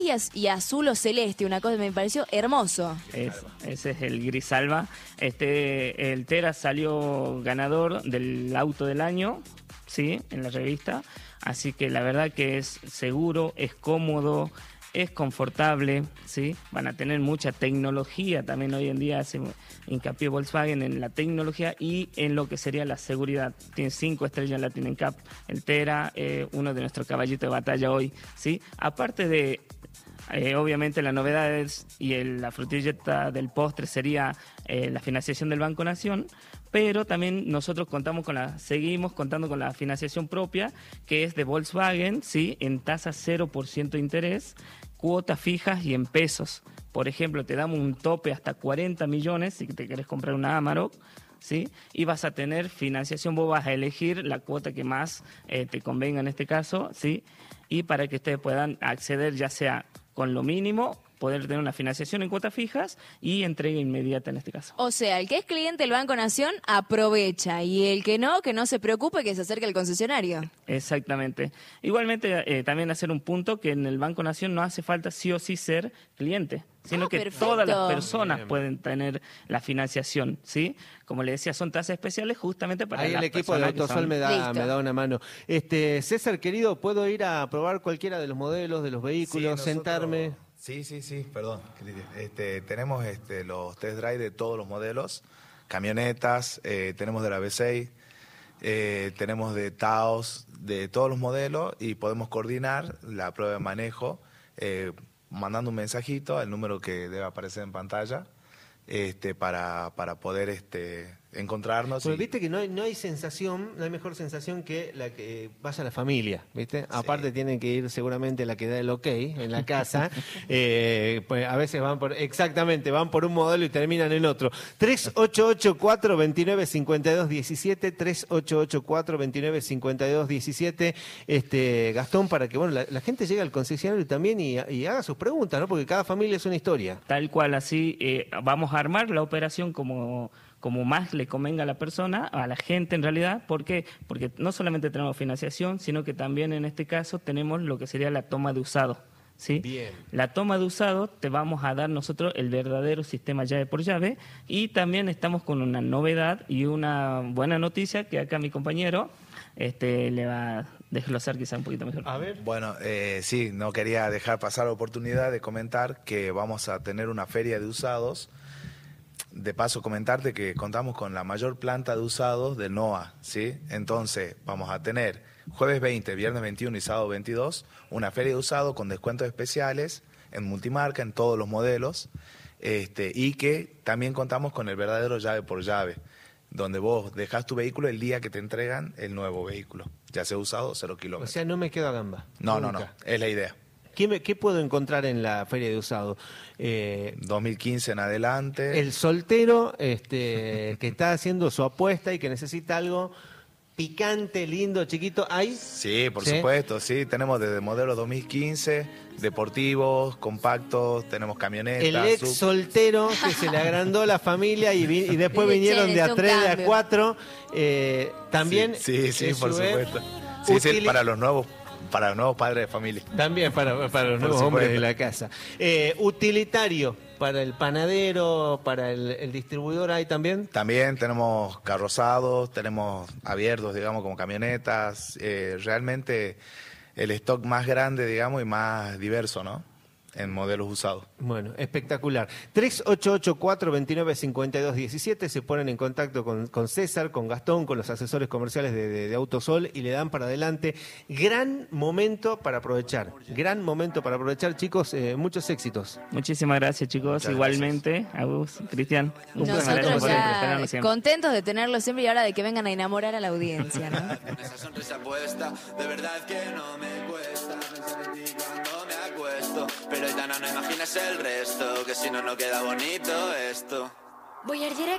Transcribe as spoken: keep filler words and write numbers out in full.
y, az- y azul o celeste, una cosa me pareció hermoso. Es, ese es el Grisalva. Este, el Tera salió ganador del auto del año, sí, en la revista. Así que la verdad que es seguro, es cómodo, es confortable, sí. Van a tener mucha tecnología también hoy en día, hace hincapié Volkswagen en la tecnología y en lo que sería la seguridad. Tiene cinco estrellas en Latin N C A P, el Tera, eh, uno de nuestros caballitos de batalla hoy, sí. Aparte de Eh, obviamente las novedades y el- la frutilleta del postre sería eh, la financiación del Banco Nación, pero también nosotros contamos con la, seguimos contando con la financiación propia, que es de Volkswagen, sí, en tasa cero por ciento de interés, cuotas fijas y en pesos. Por ejemplo, te damos un tope hasta cuarenta millones si te querés comprar una Amarok, ¿sí? Y vas a tener financiación, vos vas a elegir la cuota que más eh, te convenga en este caso, ¿sí? Y para que ustedes puedan acceder ya sea con lo mínimo, poder tener una financiación en cuotas fijas y entrega inmediata en este caso. O sea, el que es cliente del Banco Nación aprovecha y el que no, que no se preocupe, que se acerque al concesionario. Exactamente. Igualmente, eh, también hacer un punto que en el Banco Nación no hace falta sí o sí ser cliente, sino Ah, que perfecto. todas las personas Bien. pueden tener la financiación, ¿sí? Como le decía, son tasas especiales justamente para Ahí las el equipo de personas que Autosol son- me da, Listo. me da una mano. Este, César, querido, ¿puedo ir a probar cualquiera de los modelos, de los vehículos, nosotros- sentarme? Sí, sí, sí, perdón. Cristian. Este, tenemos este, los test drive de todos los modelos, camionetas, eh, tenemos de la B seis, eh, tenemos de Taos, de todos los modelos y podemos coordinar la prueba de manejo eh, mandando un mensajito al número que debe aparecer en pantalla este, para, para poder este, encontrarnos. Porque y- viste que no hay, no hay sensación, no hay mejor sensación que la que vaya la familia, ¿viste? Aparte tienen que ir seguramente la que da el ok en la casa. Eh, pues a veces van por, exactamente, van por un modelo y terminan en otro. tres ocho ocho cuatro, dos nueve cinco dos uno siete, tres ocho ocho cuatro, dos nueve cinco dos uno siete, este, Gastón, para que bueno la, la gente llegue al concesionario también y, y haga sus preguntas, ¿no? Porque cada familia es una historia. Tal cual, así eh, vamos a armar la operación como, como más le convenga a la persona, a la gente en realidad. ¿Por qué? Porque no solamente tenemos financiación, sino que también en este caso tenemos lo que sería la toma de usado, ¿sí? Bien. La toma de usado te vamos a dar nosotros el verdadero sistema llave por llave y también estamos con una novedad y una buena noticia que acá mi compañero este, le va a desglosar quizá un poquito mejor. A ver. Bueno, eh, sí, no quería dejar pasar la oportunidad de comentar que vamos a tener una feria de usados. De paso, comentarte que contamos con la mayor planta de usados del NOA, ¿sí? Entonces, vamos a tener jueves veinte, viernes veintiuno y sábado veintidós una feria de usados con descuentos especiales en multimarca, en todos los modelos, este, y que también contamos con el verdadero llave por llave, donde vos dejás tu vehículo el día que te entregan el nuevo vehículo, ya sea usado o cero O kilómetros. sea, no me quedo a gamba. No, no, no, Nunca. es la idea. ¿Qué, me- qué puedo encontrar en la feria de usado? Eh, dos mil quince en adelante. el soltero este, que está haciendo su apuesta y que necesita algo picante, lindo, chiquito. ¿Hay? Sí, por ¿Sí? supuesto, sí. Tenemos desde modelos dos mil quince, deportivos, compactos, tenemos camionetas. El ex sub- soltero que se le agrandó la familia y, vi- y después Che, vinieron de a necesito un tres, de a cambio. cuatro. Eh, también. Sí, sí, sí, por S U V, supuesto. Sí, sí, utili- para los nuevos, para los nuevos padres de familia. También para, para los Por nuevos supuesto. hombres de la casa. Eh, utilitario para el panadero, para el, el distribuidor, ¿hay también? También tenemos carrozados, tenemos abiertos, digamos, como camionetas. Eh, realmente el stock más grande, digamos, y más diverso, ¿no? En modelos usados. Bueno, espectacular. tres ocho ocho cuatro, dos nueve cinco dos uno siete, se ponen en contacto con, con César, con Gastón, con los asesores comerciales de, de, de Autosol y le dan para adelante. Gran momento para aprovechar, gran momento para aprovechar, chicos, eh, muchos éxitos. Muchísimas gracias, chicos. Muchas Igualmente, a vos, Cristian. Un placer, Nosotros por siempre, ya esperarnos siempre. contentos de tenerlo siempre y ahora de que vengan a enamorar a la audiencia, ¿no? Esa sonrisa puesta, de verdad que no me cuesta pensar en ti cuando me acuesto. Pero Aitana, no imaginas el resto, que si no, no queda bonito esto. Voy a ir directo